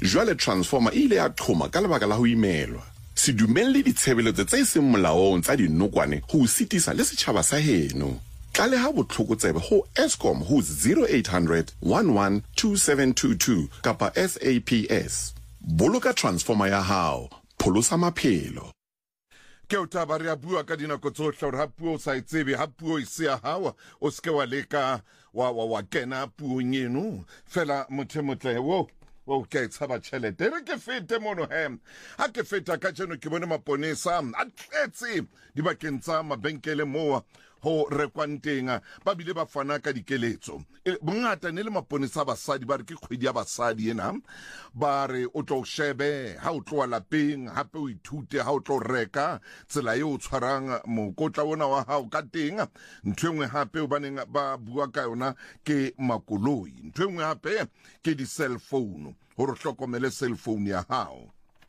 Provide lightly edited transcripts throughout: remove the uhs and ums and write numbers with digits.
Jwale transformer ile ya qhoma ka lebaka la ho imelwa. Se dumelle ditshebeletso tse seng molaong tsa dinokwane ho sitisa le setjhaba sa heno. Tlaleha botlhokotsebe ho Eskom ho 0800 11 2722 kapa SAPS. Boloka transformer ya hao, pholosa maphelo. Ke o taba re a bua ka dinako tsohle hore ha puo o sa itsebe ha puo e se ya hao o ske wa leka wa kena puong eno fela motle wo ke tshaba tšhelete re ke fete mono hem ha ke feta ka tseno ke bone maponesa a tletse dibakeng tsa mabenkele moa ho rekwantenga ba bile ba fana ka dikeletso bongata ne le maponesa basadi ba re ke kgwedi ya basadi ena ba re o tlo shebe ha o tloa lapeng hape o ithute ha o tlo reka tsela eo o tshwarang mokotla ona wa hao ka teng ntho engwe hape o baneng ba bua ka yona ke makoloi ntho engwe hape ke di cell phone hore hlokomele cell phone ya hao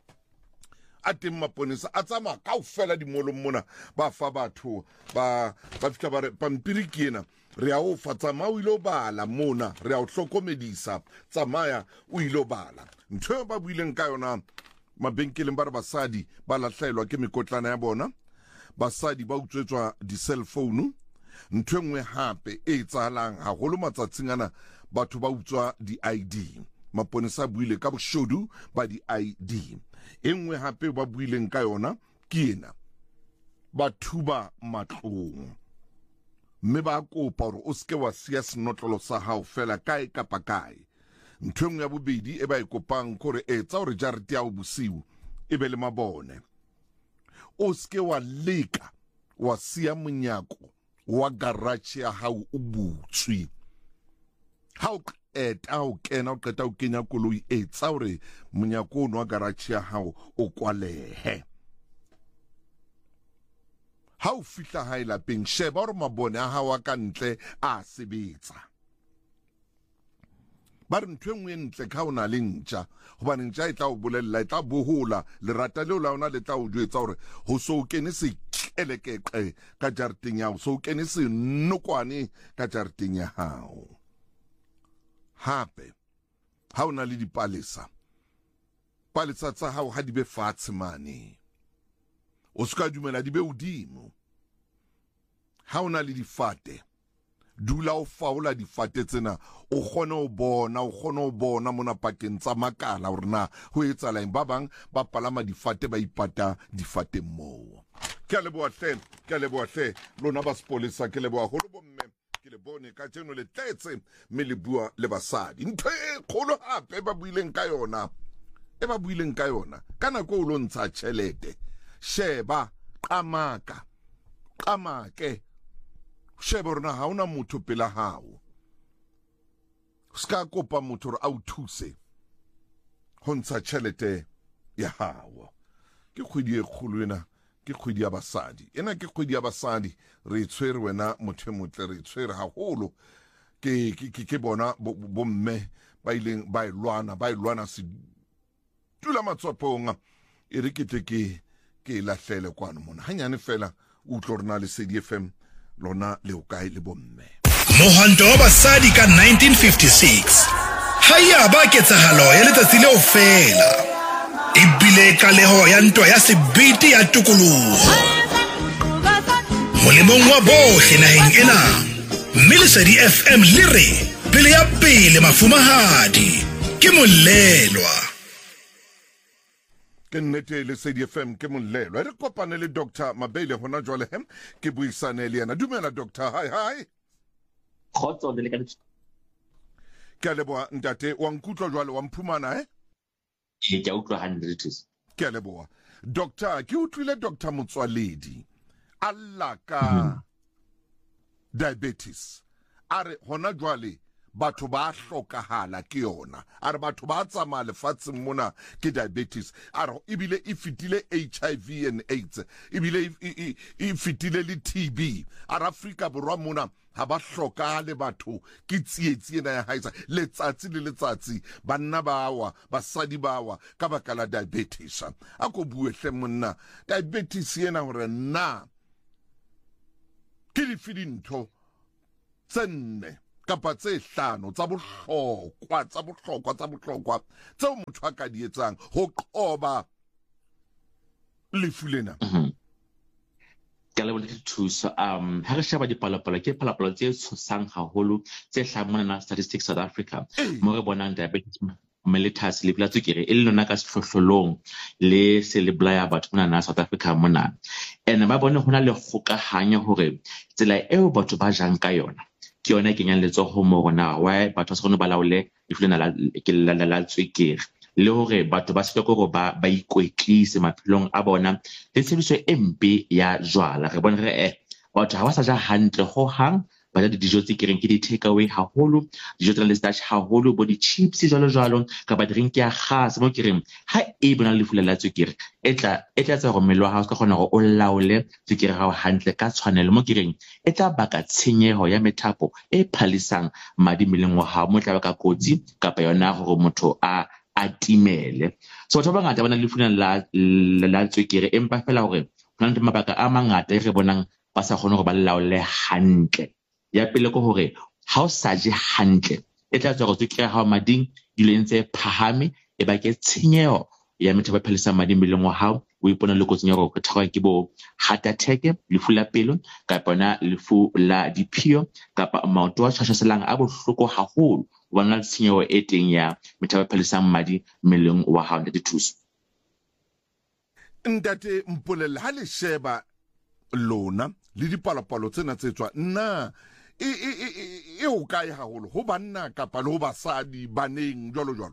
a teng maponesa a tsama kaofela dimolong mona ba fa batho ba fihla ba re pampiri ke ena re a o fa tsamaya o ile o bala mona re a o hlokomedisa tsamaya o ile o bala ntho ba buileng ka yona mabenkeleng ba re basadi ba lahlaelwa ke mekotlana ya bona basadi ba utswetswa di-cell phone ntho engwe hape e etsahalang haholo matsatsing ana batho ba utswa di-ID maponesa buile ka boshodu ba di-ID engwe hape ba buileng ka yona ke ena ba thuba matlong mme ba kopa hore o ske wa sia senotlolo sa hao fela kae kapa kae ntho engwe ya bobedi e ba e kopang kore etsa hore jarete ya bosiu e be le mabone o ske wa leka wa sia monyako wa garage ya hao o butswi ha o kena o qeta o kenya koloi etsa hore monyako ono wa garage ya hao o kwalehe ha o fihla hae lapeng sheba hore mabone a hao a ka ntle a sebetsa ba re ntho engwe ntle ka o na le ntja hobane ntja e tla o bolella e tla bohola lerata leo la ona le tla o jwetsa hore ho so o kene se kelekeke ka jareteng ya hao so o kene se nokwane ka jareteng ya hao hape ha o na le dipalesa tsa hao ha di be fatshe mane o ska dumela di be hodimo ha o na le difate dula o faola difate tsena o kgone ho bona mona pakeng tsa makala hore na ho etsala eng ba bang ba palama difate ba ipata difate moo ke a leboha hle lona ba sepolesa ke leboha holo bomme ke le bone ka tseno le tletse mme le bua le basadi ntho e kgolo hape ba buileng ka yona ka nako o lo ntsha tjhelete sheba qamake sheba rona ha ona motho pela hao ska kopa motho re a o thuse ho ntsha tjhelete ya hao ke kgwedi e kgolo ena ke kgwedi ya basadi ena ke kgwedi ya basadi re tshwere wena motho motle re tshwere haholo ke bona bomme ba ileng ba ilwana se tula matswapong e re ke lahlele kwano mona hanyane fela o tlo rena le Sedi FM lona le o kae le bomme Mohwanto wa basadi ka 1956 haya ba ketsahalo ya letsatsi leo fela ebile kaleho ya ntwa ya sebiti ya tukoloho molemong wa bohle naheng ena mme le Sedi FM le re pele ya pele mafumahadi ke molelwa ke nnete le Sedi FM ke molelwa re kopane le Dr. Mabele hona jwale hem ke buisane le yena dumela Dr. Hi khotso le ka ke leboha ntate wa nkutlwa jwale wa mphumana ke a utlwa handretus ke leboha Dr. ke utlwile Dr. Motswaledi alla ka diabetes are hona jwale batho ba hlokahala ke yona are batho ba tsamaya lefatsheng mona ke diabetes are ibile e fitile HIV and AIDS ibile e fitile le TB are Afrika borwa mona ha ba hlokahale batho ke tsietsi ena ya haisa letsatsi le letsatsi banna bawa basadi bawa ka baka la diabetes a ko bue hle monna diabetes ena hore na ke difidintho tsenne kapa tse hlano tsa bohlokwa tseo motho a ka di etsang ho qoba lefu lena. Ke le bona thuso ha re sheba dipalopalo ke palopalo tse tshosang haholo tse hlahang mona na Statistics South Africa mo re bonang diabetes mellitus le bila tswekere e le lona ka sehlohlolong le se le bolaya batho mona na South Africa mona ene ba bone hona le kgokahanyo hore tsela eo batho ba jang ka yona ke yona ke nyang letsoho mo rona why batho ba se gone ba laole lefu lena la tswekere le hore batho ba se go ba ikwetlise maphelong a bona le tsebiso e mpe ya jwala re bona re batho ha ba sa ja hantle ho hang ba ja dijo tse kereng ke di take away haholo dijo tse le starch haholo bo di chips jalo ka ba drink ya gas mo kereng ha e bona le lefu la tswekere e tla tsa go melwa ha o ka gona go o laole tswekere ha o hantle ka tshwanelo mo kereng e tla baka tshenyeho ya methapo e phalisang madi meleng wa ha mo tla baka kotsi kapa yona gore motho a timele so batho ba ngata ba na le lefu la tswekere empa fela hore hona le mabaka a mangata re bonang ba sa gone go ba laole hantle ya pele ko hore ha o sa je hantle e tla tswa go tswekere ha mading dileng tse phahame e ba ke tshenyeho ya methapo phalisa madi meleng wa hao o ipona le kotseng ya go thakwa ke bo heart attack lefu la pelo kapa na lefu la diphio kapa maoto a tshwashwaselang a bohloko haholo bona tshenyeho e teng ya methapo phalisa madi meleng wa hao le dithuso. Ntate Mpolelle ha le sheba lona le dipalopalo tsena tse tswa nna e o kae haholo ho banna kapa le ho basadi baneng jwalo.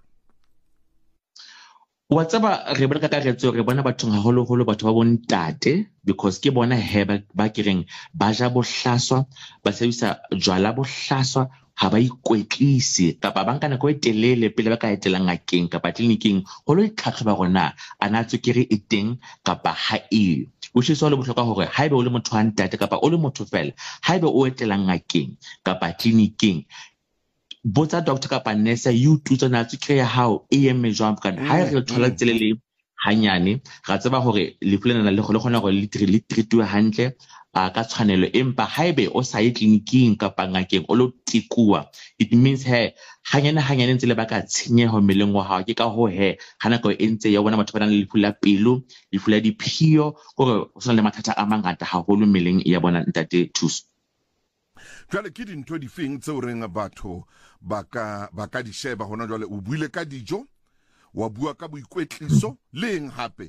Wa tsaba re bona ka karetso re bona batho haholo batho ba bontate because ke bona ba kereng ba ja bohlaswa ba sebisa jwala bohlaswa ha ba ikwetlise kapa ba nka nako e telele pele ba ka etela ngakeng kapa tleliniking ho lo itlhatlhoba rona ana tswekere e teng kapa ha e which is all bohlokwa hore haebe o le motho wa ntate kapa o le motho fela haebe o etela ngakeng kapa tleliniking botsa doctor kapa nurse you tutsa na tswekere ya hao e eme jwang kana ha re thola tsele le hanyane ra tseba hore lefu lena le gona gore le treatwe hantle ka tshwanelo empa haebe o sa ye tleliniking kapa ngakeng o lo tikua it means hanyane ntse le baka tshenyeho meleng wa hao ke ka ho hana go entse ya bona batho ba nang le lefu la pelo lefu la diphio gore o sona le mathata a mangata haholo meleng ya bona ntate thuso. Jwale ke dintho di feng tseo reng batho ba ka di sheba hona jwale o buile ka dijo wa bua ka boikwetliso leng hape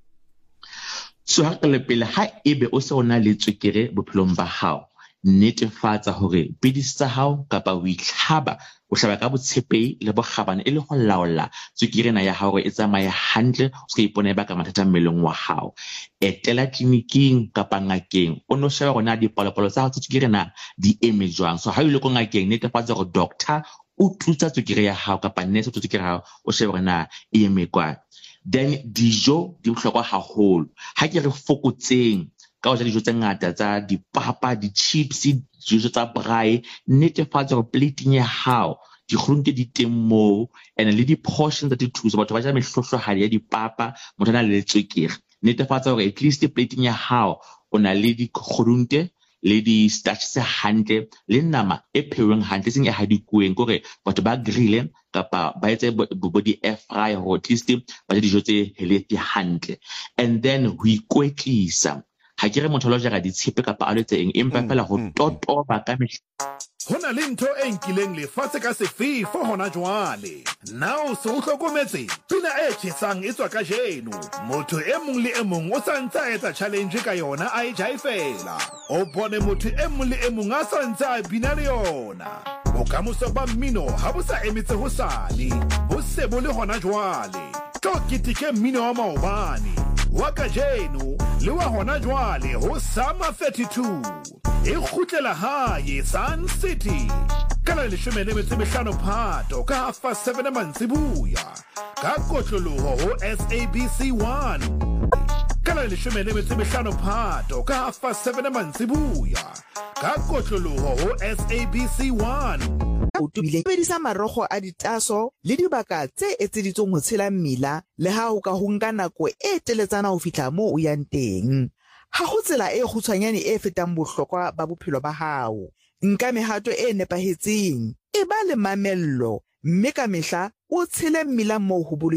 so ha ke le pele ha ebe o se ona le tswekere bophelong ba hao netefatsa hore pidisi tsa hao kapa o itlhaba o hlaba ka botshepehi le bokgabane e le ho laola tswekere na ya hao e tsamaye hantle o se ipone ba ka mathata mmeleng wa hao etela tleliniking kapa ngakeng o no sheba gona dipalopalo tsa hao tswekere na di eme jwang so ha ile ko ngakeng netefatsa gore doctor o tutsa tswekere ya hao kapa nurse o tutsa tswekere ya hao o sheba gore na e eme kwa then dijo di bohlokwa haholo ha ke re fokotseng ka ho ja dijo tse ngata tsa dipapa di-chips dijo tsa braai netefatsa gore plating ya hao dikgurunte di teng moo and le di-portions tsa dithuso batho ba ja mehlohlohadi ya dipapa motho a na le tswekere netefatsa gore at least plating ya hao o na le dikgurunte le di-starch tse hantle le nama e pheuweng hantle seng e hadikuweng kore batho ba grille kapa ba etse bo di-air fry hore at least ba je dijo tse healthy hantle and then ho ikwetlisa ha ke re motho lo jara ditshepe kapa a letse eng empa fela go totoba ka hona le ntho e nkileng lefatshe ka sefefo hona jwale now se o hlokometse pina e tjhesang e tswa ka jeno motho e mong le e mong o sa ntse a etsa challenge ka yona a e jaifela o bone motho e mong le e mong a sa ntse a bina le yona bokamoso ba mmino ha bo sa emetse ho sale bo se bo le hona jwale tlo kitike mmino wa maobane wa ka jeno le wa hona jwale ho Summer 32 e khutlela hae Sun City kana le shomele Phato ka 7 mantsibuya ka kotloloho ho SABC 1 kana le shomele Phato ka 7 mantsibuya ka kotloloho ho SABC 1 o tubile bedisa marogo a ditaso le dibaka tse etseditsong ho tshela mmila le ha o ka ho nka nako e teletsana ho fihla mo o yang teng ha go tsela e khutshwanyane e fetang bohlokwa ba bophelo ba hao nka mehato e nepahetseng, e ba le mamello, mme ka mehla o tshele mmila moo ho